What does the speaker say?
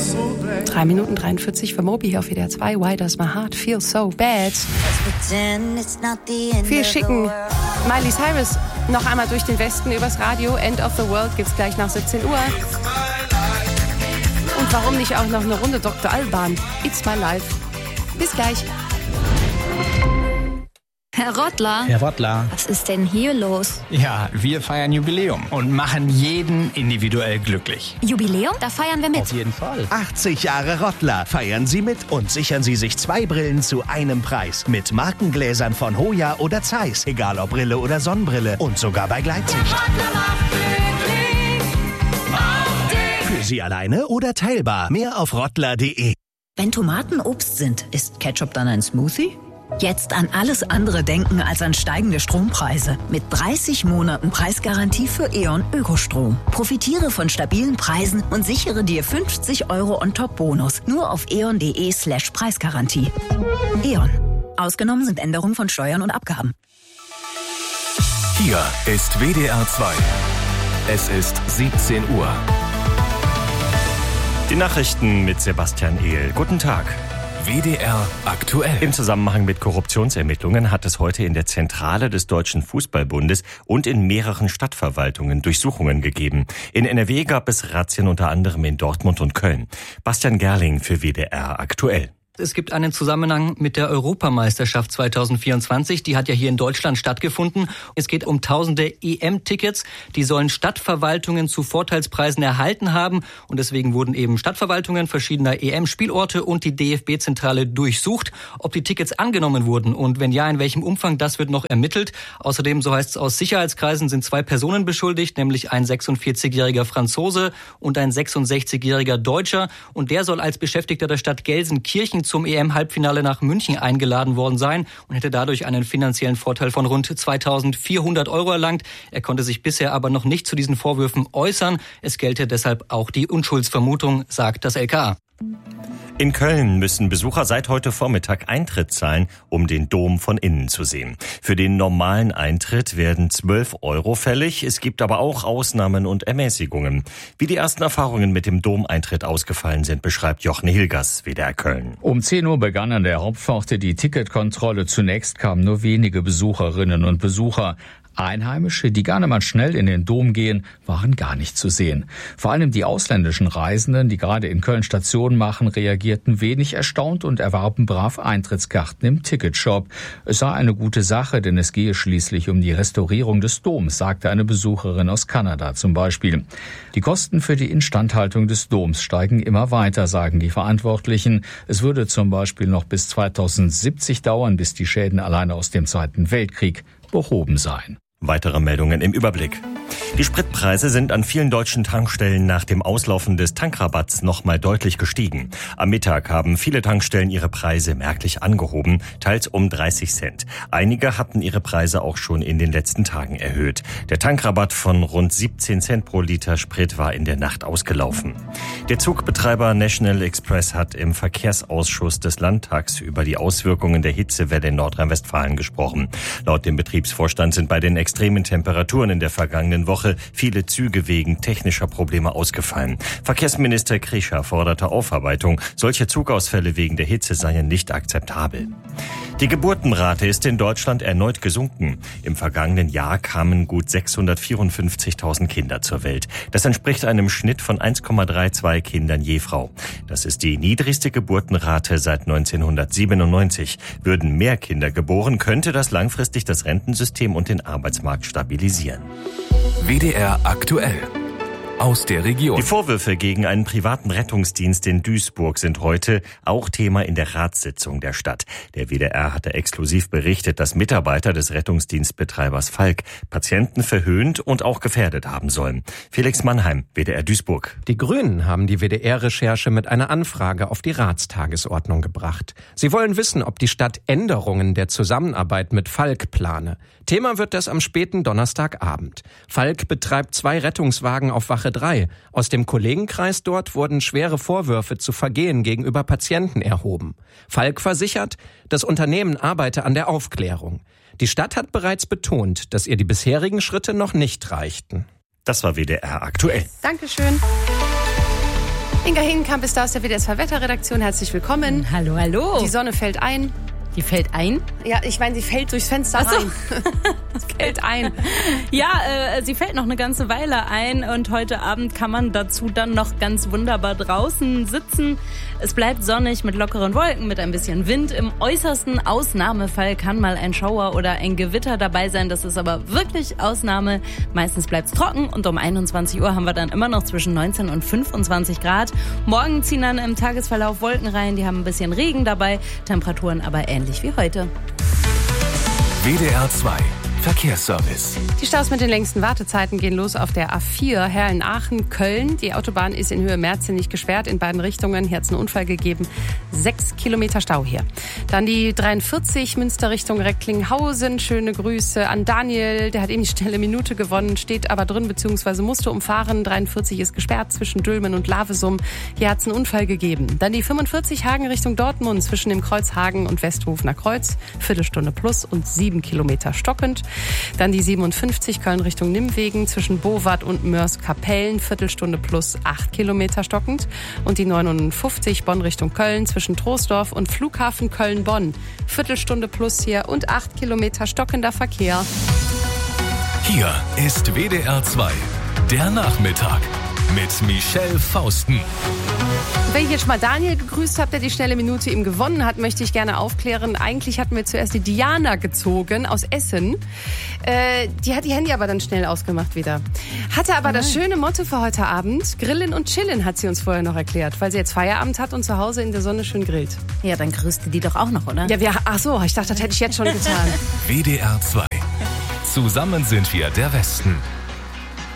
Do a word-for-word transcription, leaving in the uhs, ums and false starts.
Drei Minuten dreiundvierzig für Moby hier auf W D R zwei. Why does my heart feel so bad? Wir schicken Miley Cyrus noch einmal durch den Westen übers Radio. End of the World gibt's gleich nach siebzehn Uhr. Und warum nicht auch noch eine Runde Doktor Alban? It's my life. Bis gleich. Herr Rottler. Herr Rottler. Was ist denn hier los? Ja, wir feiern Jubiläum und machen jeden individuell glücklich. Jubiläum? Da feiern wir mit. Auf jeden Fall. achtzig Jahre Rottler. Feiern Sie mit und sichern Sie sich zwei Brillen zu einem Preis. Mit Markengläsern von Hoya oder Zeiss. Egal ob Brille oder Sonnenbrille. Und sogar bei Gleitsicht. Für Sie alleine oder teilbar. Mehr auf rottler punkt de. Wenn Tomaten Obst sind, ist Ketchup dann ein Smoothie? Jetzt an alles andere denken als an steigende Strompreise. Mit dreißig Monaten Preisgarantie für E.ON Ökostrom. Profitiere von stabilen Preisen und sichere dir fünfzig Euro On-Top-Bonus. Nur auf eon.de slash Preisgarantie. E.ON. Ausgenommen sind Änderungen von Steuern und Abgaben. Hier ist W D R zwei. Es ist siebzehn Uhr. Die Nachrichten mit Sebastian Ehl. Guten Tag. W D R aktuell. Im Zusammenhang mit Korruptionsermittlungen hat es heute in der Zentrale des Deutschen Fußballbundes und in mehreren Stadtverwaltungen Durchsuchungen gegeben. In N R W gab es Razzien unter anderem in Dortmund und Köln. Bastian Gerling für W D R aktuell. Es gibt einen Zusammenhang mit der Europameisterschaft zwanzig vierundzwanzig. Die hat ja hier in Deutschland stattgefunden. Es geht um tausende E M-Tickets. Die sollen Stadtverwaltungen zu Vorteilspreisen erhalten haben. Und deswegen wurden eben Stadtverwaltungen verschiedener E M-Spielorte und die D F B-Zentrale durchsucht, ob die Tickets angenommen wurden. Und wenn ja, in welchem Umfang, das wird noch ermittelt. Außerdem, so heißt es aus Sicherheitskreisen, sind zwei Personen beschuldigt, nämlich ein sechsundvierzigjähriger Franzose und ein sechsundsechzigjähriger Deutscher. Und der soll als Beschäftigter der Stadt Gelsenkirchen zum E M-Halbfinale nach München eingeladen worden sein und hätte dadurch einen finanziellen Vorteil von rund zweitausendvierhundert Euro erlangt. Er konnte sich bisher aber noch nicht zu diesen Vorwürfen äußern. Es gelte deshalb auch die Unschuldsvermutung, sagt das L K A. In Köln müssen Besucher seit heute Vormittag Eintritt zahlen, um den Dom von innen zu sehen. Für den normalen Eintritt werden zwölf Euro fällig. Es gibt aber auch Ausnahmen und Ermäßigungen. Wie die ersten Erfahrungen mit dem Domeintritt ausgefallen sind, beschreibt Jochen Hilgers, W D R Köln. Um zehn Uhr begann an der Hauptpforte die Ticketkontrolle. Zunächst kamen nur wenige Besucherinnen und Besucher. Einheimische, die gerne mal schnell in den Dom gehen, waren gar nicht zu sehen. Vor allem die ausländischen Reisenden, die gerade in Köln Station machen, reagierten wenig erstaunt und erwarben brav Eintrittskarten im Ticketshop. Es sei eine gute Sache, denn es gehe schließlich um die Restaurierung des Doms, sagte eine Besucherin aus Kanada zum Beispiel. Die Kosten für die Instandhaltung des Doms steigen immer weiter, sagen die Verantwortlichen. Es würde zum Beispiel noch bis zweitausendsiebzig dauern, bis die Schäden alleine aus dem Zweiten Weltkrieg behoben seien. Weitere Meldungen im Überblick. Die Spritpreise sind an vielen deutschen Tankstellen nach dem Auslaufen des Tankrabatts noch mal deutlich gestiegen. Am Mittag haben viele Tankstellen ihre Preise merklich angehoben, teils um dreißig Cent. Einige hatten ihre Preise auch schon in den letzten Tagen erhöht. Der Tankrabatt von rund siebzehn Cent pro Liter Sprit war in der Nacht ausgelaufen. Der Zugbetreiber National Express hat im Verkehrsausschuss des Landtags über die Auswirkungen der Hitzewelle in Nordrhein-Westfalen gesprochen. Laut dem Betriebsvorstand sind bei den extremen Temperaturen in der vergangenen Woche viele Züge wegen technischer Probleme ausgefallen. Verkehrsminister Krischer forderte Aufarbeitung. Solche Zugausfälle wegen der Hitze seien nicht akzeptabel. Die Geburtenrate ist in Deutschland erneut gesunken. Im vergangenen Jahr kamen gut sechshundertvierundfünfzigtausend Kinder zur Welt. Das entspricht einem Schnitt von eins Komma zweiunddreißig Kindern je Frau. Das ist die niedrigste Geburtenrate seit neunzehnhundertsiebenundneunzig. Würden mehr Kinder geboren, könnte das langfristig das Rentensystem und den Arbeitsmarkt stabilisieren. W D R aktuell. Aus der Region. Die Vorwürfe gegen einen privaten Rettungsdienst in Duisburg sind heute auch Thema in der Ratssitzung der Stadt. Der W D R hatte exklusiv berichtet, dass Mitarbeiter des Rettungsdienstbetreibers Falk Patienten verhöhnt und auch gefährdet haben sollen. Felix Mannheim, W D R Duisburg. Die Grünen haben die W D R-Recherche mit einer Anfrage auf die Ratstagesordnung gebracht. Sie wollen wissen, ob die Stadt Änderungen der Zusammenarbeit mit Falk plane. Thema wird das am späten Donnerstagabend. Falk betreibt zwei Rettungswagen auf Wache drei. Aus dem Kollegenkreis dort wurden schwere Vorwürfe zu Vergehen gegenüber Patienten erhoben. Falk versichert, das Unternehmen arbeite an der Aufklärung. Die Stadt hat bereits betont, dass ihr die bisherigen Schritte noch nicht reichten. Das war W D R aktuell. Dankeschön. Inga Hingenkamp ist da aus der W D R zwei Wetterredaktion. Herzlich willkommen. Hallo, hallo. Die Sonne fällt ein. Die fällt ein? Ja, ich meine, sie fällt durchs Fenster Ach so. rein. fällt ein. Ja, äh, sie fällt noch eine ganze Weile ein und heute Abend kann man dazu dann noch ganz wunderbar draußen sitzen. Es bleibt sonnig mit lockeren Wolken, mit ein bisschen Wind. Im äußersten Ausnahmefall kann mal ein Schauer oder ein Gewitter dabei sein. Das ist aber wirklich Ausnahme. Meistens bleibt es trocken und um einundzwanzig Uhr haben wir dann immer noch zwischen neunzehn und fünfundzwanzig Grad. Morgen ziehen dann im Tagesverlauf Wolken rein, die haben ein bisschen Regen dabei, Temperaturen aber ähnlich wie heute. W D R zwei Verkehrsservice. Die Staus mit den längsten Wartezeiten gehen los auf der A vier Herrn-Aachen-Köln. Die Autobahn ist in Höhe Merzenich gesperrt in beiden Richtungen. Hier hat es einen Unfall gegeben. Sechs Kilometer Stau hier. Dann die dreiundvierzig Münster Richtung Recklinghausen. Schöne Grüße an Daniel. Der hat eben die schnelle Minute gewonnen, steht aber drin bzw. musste umfahren. dreiundvierzig ist gesperrt zwischen Dülmen und Lavesum. Hier hat es einen Unfall gegeben. Dann die fünfundvierzig Hagen Richtung Dortmund zwischen dem Kreuz Hagen und Westhofener Kreuz. Viertelstunde plus und sieben Kilometer stockend. Dann die siebenundfünfzig Köln Richtung Nimwegen zwischen Bowart und Mörs-Kapellen, Viertelstunde plus acht Kilometer stockend. Und die neunundfünfzig Bonn Richtung Köln zwischen Troisdorf und Flughafen Köln-Bonn, Viertelstunde plus hier und acht Kilometer stockender Verkehr. Hier ist W D R zwei, der Nachmittag mit Michelle Fausten. Wenn ich jetzt schon mal Daniel gegrüßt habe, der die schnelle Minute ihm gewonnen hat, möchte ich gerne aufklären. Eigentlich hatten wir zuerst die Diana gezogen aus Essen. Äh, die hat ihr Handy aber dann schnell ausgemacht wieder. Hatte aber oh das schöne Motto für heute Abend. Grillen und chillen hat sie uns vorher noch erklärt, weil sie jetzt Feierabend hat und zu Hause in der Sonne schön grillt. Ja, dann grüßt du die doch auch noch, oder? Ja, wir, ach so, ich dachte, das hätte ich jetzt schon getan. W D R zwei. Zusammen sind wir der Westen.